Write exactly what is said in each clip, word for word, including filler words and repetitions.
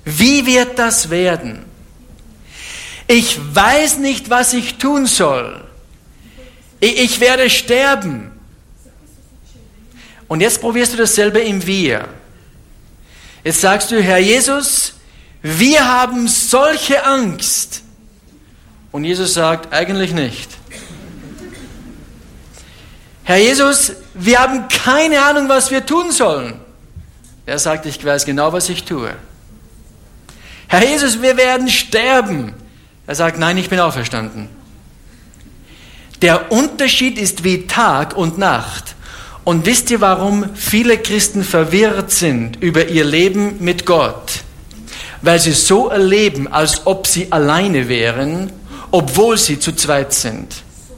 Wie wird das werden? Ich weiß nicht, was ich tun soll. Ich, ich werde sterben. Und jetzt probierst du dasselbe im Wir. Jetzt sagst du, Herr Jesus, wir haben solche Angst. Und Jesus sagt, eigentlich nicht. Herr Jesus, wir haben keine Ahnung, was wir tun sollen. Er sagt, ich weiß genau, was ich tue. Herr Jesus, wir werden sterben. Er sagt, nein, ich bin auferstanden. Der Unterschied ist wie Tag und Nacht. Und wisst ihr, warum viele Christen verwirrt sind über ihr Leben mit Gott? Weil sie so erleben, als ob sie alleine wären, obwohl sie zu zweit sind.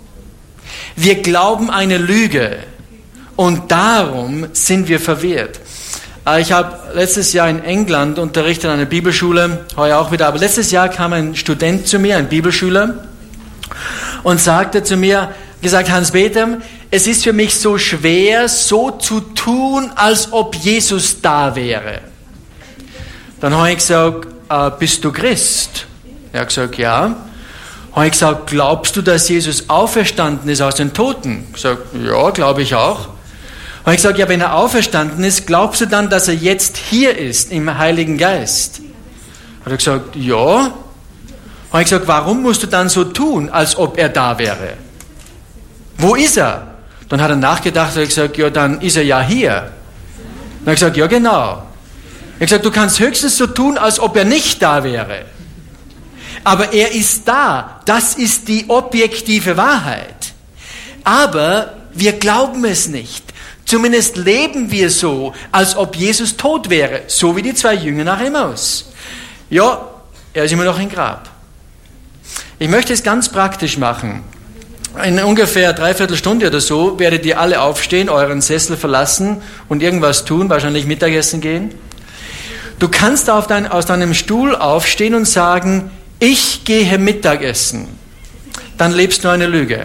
Wir glauben eine Lüge und darum sind wir verwirrt. Ich habe letztes Jahr in England unterrichtet an einer Bibelschule, heuer auch wieder, aber letztes Jahr kam ein Student zu mir, ein Bibelschüler, und sagte zu mir, gesagt, Hans-Peter, es ist für mich so schwer, so zu tun, als ob Jesus da wäre. Dann habe ich gesagt, äh, bist du Christ? Er hat gesagt, ja. Habe ich gesagt, glaubst du, dass Jesus auferstanden ist aus den Toten? Ich gesagt, ja, glaube ich auch. Habe ich gesagt, ja, wenn er auferstanden ist, glaubst du dann, dass er jetzt hier ist, im Heiligen Geist? Hat er gesagt, ja. Habe ich gesagt, warum musst du dann so tun, als ob er da wäre? Wo ist er? Dann hat er nachgedacht und gesagt, ja, dann ist er ja hier. Dann habe ich gesagt, ja, genau. Er hat gesagt, du kannst höchstens so tun, als ob er nicht da wäre. Aber er ist da. Das ist die objektive Wahrheit. Aber wir glauben es nicht. Zumindest leben wir so, als ob Jesus tot wäre. So wie die zwei Jünger nach Emmaus. Ja, er ist immer noch im Grab. Ich möchte es ganz praktisch machen. In ungefähr dreiviertel Stunde oder so werdet ihr alle aufstehen, euren Sessel verlassen und irgendwas tun, wahrscheinlich Mittagessen gehen. Du kannst auf dein, aus deinem Stuhl aufstehen und sagen, ich gehe Mittagessen. Dann lebst du eine Lüge.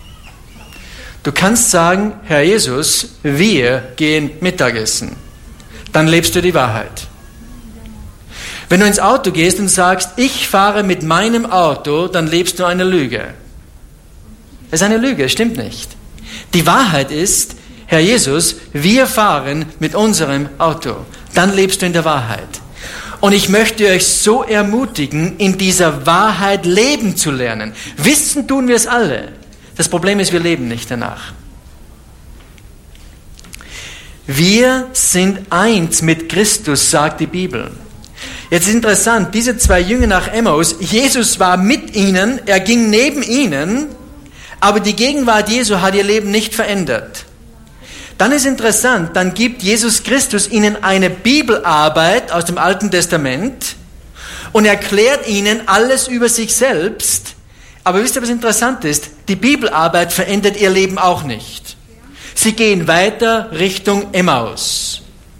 Du kannst sagen, Herr Jesus, wir gehen Mittagessen. Dann lebst du die Wahrheit. Wenn du ins Auto gehst und sagst, ich fahre mit meinem Auto, dann lebst du eine Lüge. Das ist eine Lüge, stimmt nicht. Die Wahrheit ist, Herr Jesus, wir fahren mit unserem Auto. Dann lebst du in der Wahrheit. Und ich möchte euch so ermutigen, in dieser Wahrheit leben zu lernen. Wissen tun wir es alle. Das Problem ist, wir leben nicht danach. Wir sind eins mit Christus, sagt die Bibel. Jetzt ist interessant, diese zwei Jünger nach Emmaus, Jesus war mit ihnen, er ging neben ihnen, aber die Gegenwart Jesu hat ihr Leben nicht verändert. Dann ist interessant, dann gibt Jesus Christus ihnen eine Bibelarbeit aus dem Alten Testament und erklärt ihnen alles über sich selbst. Aber wisst ihr, was interessant ist? Die Bibelarbeit verändert ihr Leben auch nicht. Sie gehen weiter Richtung Emmaus.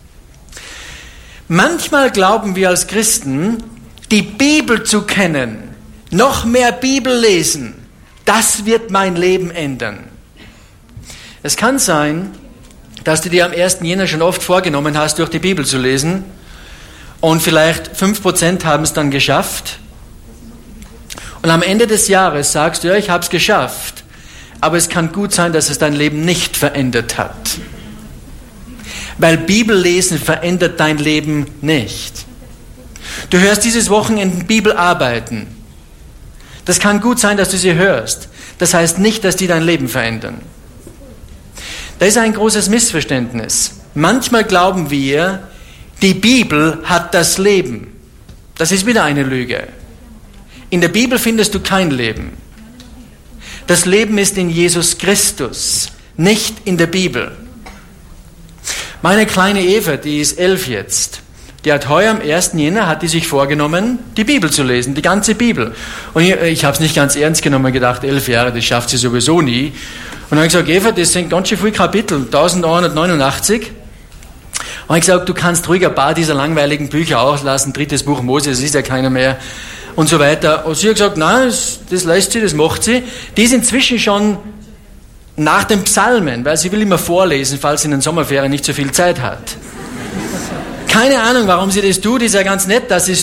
Manchmal glauben wir als Christen, die Bibel zu kennen, noch mehr Bibel lesen, das wird mein Leben ändern. Es kann sein, dass du dir am ersten Jänner schon oft vorgenommen hast, durch die Bibel zu lesen und vielleicht fünf Prozent haben es dann geschafft. Und am Ende des Jahres sagst du, ja, ich habe es geschafft, aber es kann gut sein, dass es dein Leben nicht verändert hat. Weil Bibellesen verändert dein Leben nicht. Du hörst dieses Wochenende Bibelarbeiten. Das kann gut sein, dass du sie hörst. Das heißt nicht, dass die dein Leben verändern. Da ist ein großes Missverständnis. Manchmal glauben wir, die Bibel hat das Leben. Das ist wieder eine Lüge. In der Bibel findest du kein Leben. Das Leben ist in Jesus Christus, nicht in der Bibel. Meine kleine Eva, die ist elf jetzt, die hat heuer am ersten Jänner, hat die sich vorgenommen, die Bibel zu lesen, die ganze Bibel. Und ich, ich habe es nicht ganz ernst genommen, gedacht, elf Jahre, das schafft sie sowieso nie. Und dann habe ich gesagt, Eva, das sind ganz schön viele Kapitel, eintausendneunhundertneunundachtzig. Und ich gesagt, du kannst ruhig ein paar dieser langweiligen Bücher auslassen, drittes Buch Mose, das ist ja keiner mehr, und so weiter. Und sie hat gesagt, nein, das, das lässt sie, das macht sie. Die ist inzwischen schon nach den Psalmen, weil sie will immer vorlesen, falls sie in den Sommerferien nicht so viel Zeit hat. Keine Ahnung, warum sie das tut, ist ja ganz nett, dass sie es